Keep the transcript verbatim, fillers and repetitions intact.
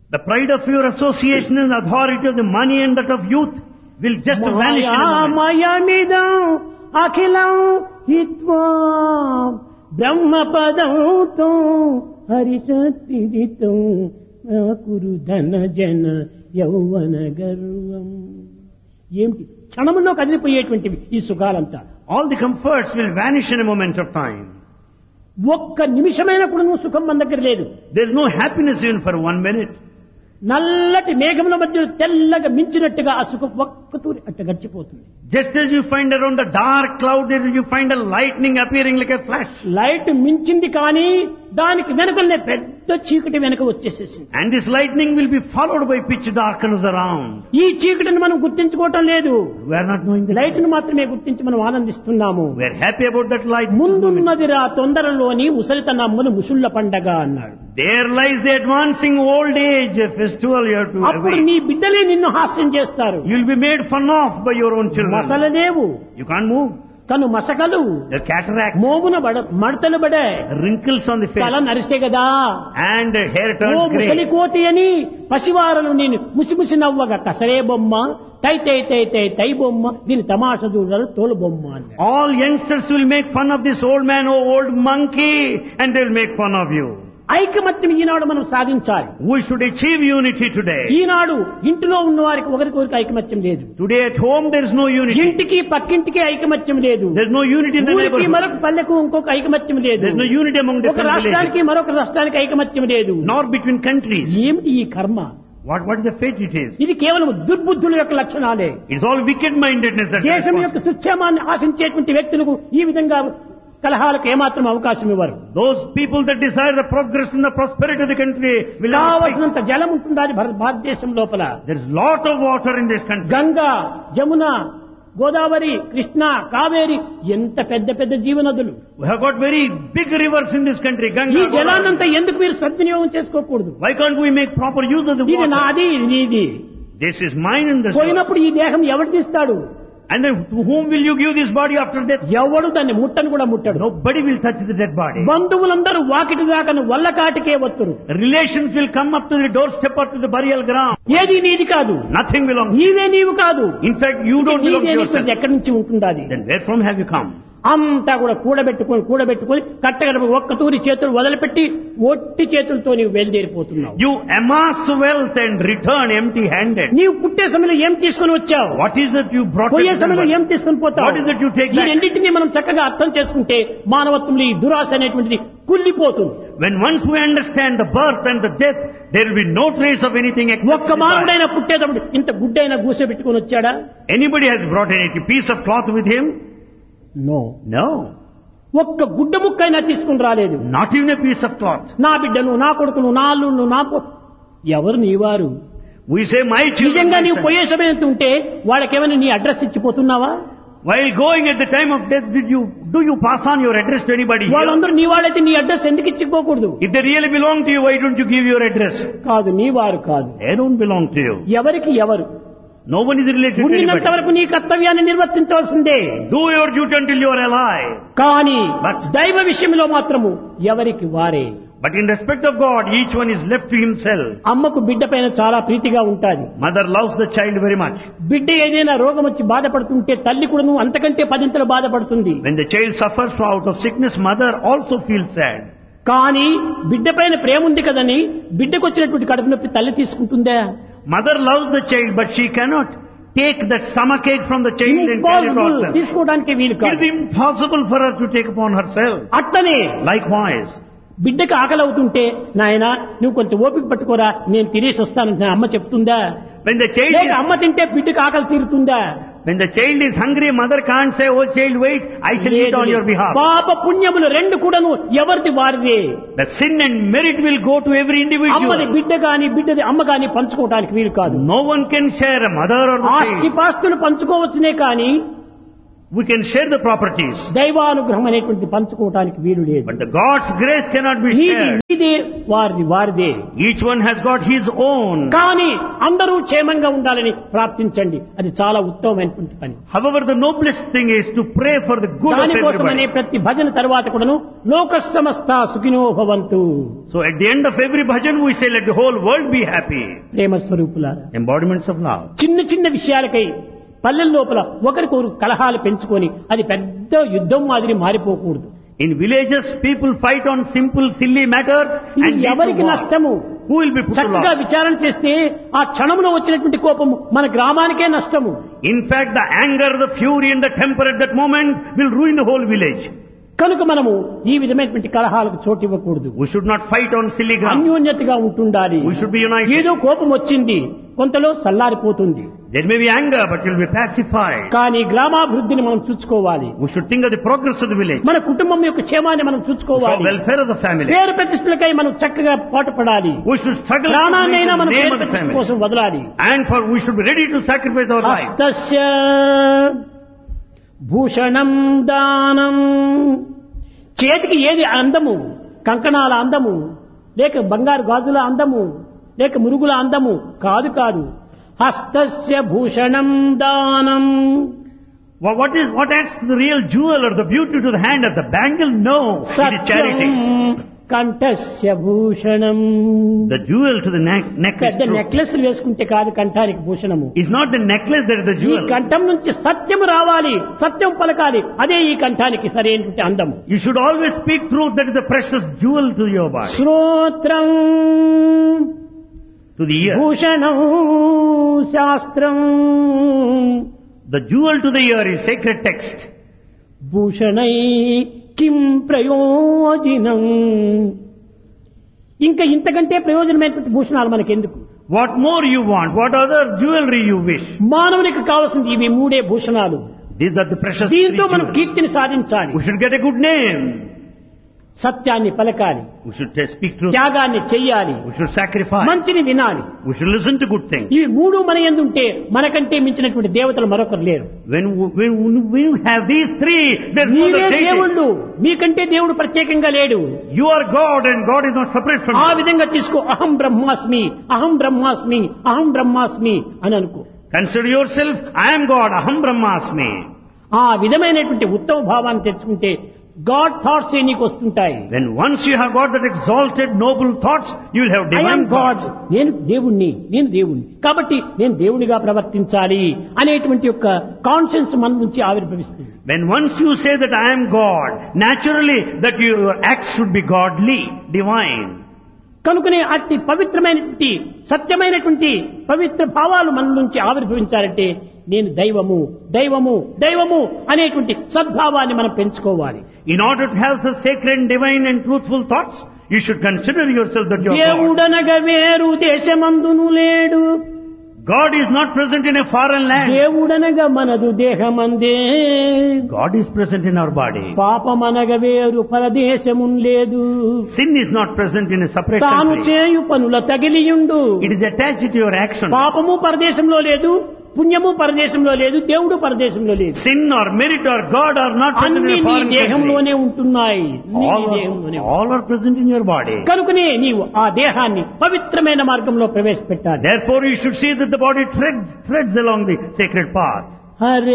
The pride of your association and the authority of the money and that of youth will just vanish in a moment. మాయామయమిదం అఖిలం హిత్వా బ్రహ్మపదంతో హరిశక్తిదితం కురు ధన జన యౌవన గర్వం. ఏమిటి క్షణంలో కదిలిపోయేటువంటివి ఈ సుఖాలంతా. All the comforts will vanish in a moment of time. ఒక్క నిమిషమైన కూడా నువ్వు సుఖం మన దగ్గర లేదు. There is no happiness even for one minute. నల్లటి మేఘముల మధ్య తెల్లగా మించినట్టుగా ఆ సుఖం ఒక్కతూరి అట్ట గడిచిపోతుంది. Just as you find around the dark cloud, there you find a lightning appearing like a flash. Light మించింది కానీ దానికి వెనుకలనే పెద్ద చీకటి వెనుక వచ్చేసేసింది. And this lightning will be followed by pitch darkness around. ఈ చీకటిని మనం గుర్తించుకోవటం లేదు. We are not knowing the light ను మాత్రమే గుర్తించి మనం ఆనందిస్తున్నాము. We are happy about that light. ముందున్నదిరా తొందరలోని ముసలితనమ్మును ముసుళ్ల పండగ అన్నాడు. There lies the advancing old age festival you have to అప్పుడు await. నీ బిడ్డలే నిన్ను హాస్యం చేస్తారు. You will be made fun of by your own children. మసలలేవు You can't move. కను మసకలు The cataract, మోమున బడ మడతలు బడే wrinkles on the తల face, నరిసే కదా. and hair ఓ turns ముసలి grey. కోతి అని పసివారలు నేను ముసిముసి నవ్వగా కసరే బొమ్మ తై తై తై తై తై బొమ్మ దీని తమాష చూడరు తోలు బొమ్మ అన్నాడు. All youngsters will make fun of this old man, oh old monkey, and they will make fun of you. ఐకమత్యం ఈనాడు మనం సాధించాలి. We should achieve unity today. ఈనాడు ఇంటిలో ఉన్న వారికి ఒకరికొకరికి ఐకమత్యం లేదు. Today at home there is no unity. ఇంటికి పక్కింటికి ఐకమత్యం లేదు. There is no unity in the ఊరికి neighborhood. మరొక పల్లెకు ఇంకొక ఐకమత్యం లేదు. There is no unity among ఒక different రాష్ట్రానికి villages, మరొక రాష్ట్రానికి ఐకమత్యం లేదు. nor between countries. ఏమిటి ఈ కర్మ? What, what is the fate it is? ఇది కేవలం దుర్బుద్ధుల యొక్క లక్షణాలే. It's all wicked-mindedness that is దేశం యొక్క responsible. సుక్షేమాన్ని ఆశించేటువంటి వ్యక్తులకు ఈ విధంగా కలహాలకు ఏమాత్రం అవకాశం ఇవ్వరు. Those people that desire the progress and the prosperity of the country will not fight. కావలసినంత జలం ఉంటుందా భారతదేశం లోపల? There is lot of water in this country. Ganga, Jamuna, Godavari, Krishna, Kaveri ఎంత పెద్ద పెద్ద జీవనదులు. We have got very big rivers in this country. ఈ Ganga, జలాన్నంతా Godavari. ఎందుకు మీరు సద్వినియోగం చేసుకోకూడదు? Why can't we make proper use of the ఇది water? నాది, ఇది నీది. This is mine and this is. పోయినప్పుడు ఈ దేహం ఎవరికి ఇస్తాడు? And then to whom will you give this body after death? ఎవడు దాన్ని ముట్టను కూడా ముట్టడు. Nobody will touch the dead body. బంధువులందరూ వాకిటి దాకా వల్ల కాటికే వస్తురు. Relations will come up to the doorstep or to the burial ground. ఏది నీది కాదు. Nothing belongs. నీవే నీవు కాదు. In fact, you don't belong to నీదే yourself. నీకు ఎక్కడి నుంచి ఉంటుందా అది? Then where from have you come? అంతా కూడా కూడబెట్టుకొని కూడబెట్టుకొని కట్టగడ ఒక్క తూరి చేతులు వదిలిపెట్టి ఒట్టి చేతులతో నీవు బయలుదేరిపోతున్నావు. You amass wealth and return empty-handed. నీవు పుట్టే సమయంలో ఏం తీసుకొని వచ్చావు? What is that you brought? పోయే with you? సమయంలో ఏం తీసుకొని పోతావు? What is that you take ఈ back? రెండింటినీ మనం చక్కగా అర్థం చేసుకుంటే మానవత్వంలో ఈ దురాశ అనేటువంటిది కుళ్ళిపోతుంది. When once we understand the birth and the death, there will be no trace of anything except ఒక్క the మానవుడైనా పుట్టేటప్పుడు ఇంత గుడ్డైనా గూసె పెట్టుకొని వచ్చాడా? Anybody has brought any piece of cloth with him? No. No. ఒక్క గుడ్డ ముక్కైనా తీసుకుని రాలేదు. Not even a piece of cloth. నా బిడ్డను, నా కొడుకును, నా అల్లును, నా పో- ఎవరు నీవారు? We say my children. నిజంగా my నీవు son. పోయే సమయం ఉంటే వాళ్ళకేమైనా నీ address ఇచ్చిపోతున్నావా? While going at the time of death, did you do you pass on your address to anybody here? వాళ్ళందరూ నీ వాళ్ళైతే నీ అడ్రస్ ఎందుకు ఇచ్చిపోకూడదు? If they really belong to you, why don't you give your address? కాదు, నీ వారు కాదు. They don't belong to you. ఎవరికి ఎవరు? No one is related to ఉన్నంత anybody. వరకు నీ కర్తవ్యాన్ని నిర్వర్తించవలసిందే. Do your duty until you are alive. కానీ But- దైవ విషయంలో మాత్రము ఎవరికి వారే. But in respect of God, each one is left to himself. అమ్మకు బిడ్డ పైన చాలా ప్రీతిగా ఉంటాది. Mother loves the child very much. బిడ్డ ఏదైనా రోగం వచ్చి బాధపడుతుంటే తల్లి కూడాను అంతకంటే పదింతలు బాధపడుతుంది. When the child suffers from out of sickness, mother also feels sad. కానీ బిడ్డ పైన ప్రేమ ఉంది కదని బిడ్డకు వచ్చినటువంటి కడుపు నొప్పి తల్లి తీసుకుంటుందా? Mother loves the child, but she cannot take that stomach ache from the child and carry it impossible, herself. తీసుకోవడానికి వీలు It కాదు. is impossible for her to take upon herself. అట్లనే Likewise, బిడ్డకు ఆకలి అవుతుంటే నాయనా నువ్వు కొంచెం ఓపిక పట్టుకోరా నేను తినేసి వస్తానని అమ్మ చెప్తుందా? when the child లేక is, అమ్మ తింటే బిడ్డకు ఆకలి తీరుతుందా? when the child is hungry, mother can't say, "Oh child, wait, I shall eat on your behalf." పాప పుణ్యములు రెండు కూడాను ఎవరిది వారిదే. The sin and merit will go to every అమ్మది individual. బిడ్డ గాని బిడ్డది అమ్మ గాని పంచుకోవడానికి వీలు కాదు. No one can share a mother or the ఆస్తి child. పాస్తులు పంచుకోవచ్చునే కానీ We can share the properties. దైవానుగ్రహం అనేటువంటి పంచుకోవటానికి వీలు లేదు. But the God's grace cannot be నీది shared. నీదే, వారిది వారిదే. Each one has got his own. కానీ అందరూ క్షేమంగా ఉండాలని ప్రార్థించండి, అది చాలా ఉత్తమమైనటువంటి పని. However, the noblest thing is to pray for the good of దానికోసమనే everybody. ప్రతి భజన తర్వాత కూడాను లోక సమస్త సుఖినో భవంతు. So at the end of every bhajan we say, let the whole world be happy. ప్రేమ స్వరూపులారా, Embodiments of love. చిన్న చిన్న విషయాలకై పల్లెల లోపల ఒకరికొకరు కలహాలు పెంచుకొని అది పెద్ద యుద్ధం మాదిరి మారిపోకూడదు. In villages, people fight on simple, silly matters ఇది and lead to ఎవరికి war. నష్టము? Who will be put to చక్కగా loss? విచారణ చేస్తే ఆ క్షణంలో వచ్చినటువంటి కోపము మన గ్రామానికే నష్టము. In fact, the anger, the fury and the temper at that moment will ruin the whole village. కనుక మనము ఈ విధమైనటువంటి కలహాలకు చోటు ఇవ్వకూడదు. We should not fight on silly ground. అన్యోన్యతగా ఉంటుండాలి. We should be united. ఏదో కోపం వచ్చింది, కొంతలో సల్లారిపోతుంది. There may be anger, but it will be pacified. కానీ గ్రామాభివృద్ధిని మనం చూసుకోవాలి. We should think of the progress of the village. మన కుటుంబం యొక్క క్షేమాన్ని మనం For చూసుకోవాలి. welfare of the family. పేరు ప్రతిష్టలకై మనం చక్కగా పాటుపడాలి. We should struggle to ప్రాణాన్నైనా make మనం the name పేరు of the ప్రతిష్ట family. కోసం వదలాలి. And for we should be ready to sacrifice our life. హస్తస్య Bhushanam దానం. చేతికి ఏది అందము? కంకణాల అందము, లేక బంగారు గాజుల అందము, లేక మురుగుల అందము కాదు కాదు. హస్తస్య భూషణం దానం. Wha- What is what adds to the real jewel or the beauty to the hand of the bangle? No, it is Satyam charity. కంఠస్య Bhushanam. The jewel to the neck, neck is పెద్ద truth. నెక్లెస్లు వేసుకుంటే కాదు కంఠానికి భూషణము. It's not the necklace that is the ఈ jewel. కంఠం నుంచి సత్యం రావాలి, సత్యం పలకాలి, అదే ఈ కంఠానికి సరైనటువంటి అందము. You should always speak truth. That is the precious jewel to your body. శ్రోత్రం To the ear. Bhushanam శాస్త్రం. The jewel to the ear is sacred text. భూషణై కిం ప్రయోజనం. ఇంకా ఇంతకంటే ప్రయోజనమైనటువంటి భూషణాలు మనకెందుకు? What more you want? What other jewelry you wish? మానవునికి కావాల్సింది ఇవి మూడే భూషణాలు. These are the precious three దీంతో మనం jewels. కీర్తిని సాధించాలి. We should get a good name. సత్యాన్ని పలకాలి, We should t- speak truth. త్యాగాన్ని చెయ్యాలి, We should sacrifice. మంచిని వినాలి. We should listen to good things. ఇవి మూడు మన యందుంటే మనకంటే మించినటువంటి దేవతలు మరొకరు లేరు. When we, when we have these three, there's no మీరే other deity. దేవుళ్ళు, మీకంటే దేవుడు ప్రత్యేకంగా లేడు. You are God and God is not separate from ఆ you. విధంగా తీసుకో. అహం బ్రహ్మాస్మి, అహం బ్రహ్మాస్మి, అహం బ్రహ్మాస్మి అని అనుకో. Consider yourself, I am God, Aham Brahmasmi. ఆ విధమైనటువంటి ఉత్తమ భావాన్ని తెచ్చుకుంటే గాడ్ థాట్స్ ఏ నీకు వస్తుంటాయి. When once you have got that exalted, noble thoughts, you will have I am divine God, thoughts. నేను దేవుణ్ణి, నేను దేవుణ్ణి కాబట్టి నేను దేవునిగా ప్రవర్తించాలి అనేటువంటి యొక్క కాన్షియన్స్ మన నుంచి ఆవిర్భవిస్తుంది. When once you say that I am God, naturally that your acts should be godly, divine. కనుకనే అట్టి పవిత్రమైనటువంటి సత్యమైనటువంటి పవిత్ర భావాలు మన నుంచి ఆవిర్భవించాలంటే నేను దైవము దైవము దైవము అనేటువంటి సద్భావాన్ని మనం పెంచుకోవాలి. In order to have such sacred, divine and truthful thoughts, you should consider yourself that you are God. దేవుడనగా వేరు దేశమందును లేడు. God is not present in a foreign land. దేవుడనగా మనదు దేహమందే. God is present in our body. పాపమనగ వేరు పరదేశమున్ లేదు. Sin is not present in a separate తాను country. చేయు పనుల తగిలియుండు. It is attached to your actions. పాపము పరదేశంలో లేదు, పుణ్యము పరదేశంలో లేదు, దేవుడు పరదేశంలో లేదు. Sin or merit or God are not present అన్ని in a నీ foreign country. దేహంలోనే ఉంటున్నాయి. అన్ని నీ All దేహంలోనే are, all are present in your body. కనుకనే నీవు ఆ దేహాన్ని పవిత్రమైన మార్గంలో ప్రవేశపెట్టాలి. Therefore you should see that the body treads, treads along the sacred path. Hare